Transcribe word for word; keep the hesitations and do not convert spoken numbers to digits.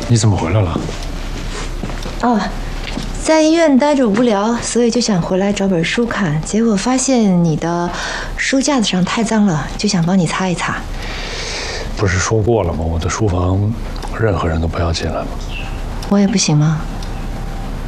你怎么回来了？ 哦，在医院待着无聊，所以就想回来找本书看。结果发现你的书架子上太脏了，就想帮你擦一擦。 不是说过了吗？我的书房任何人都不要进来吗？ 我也不行吗？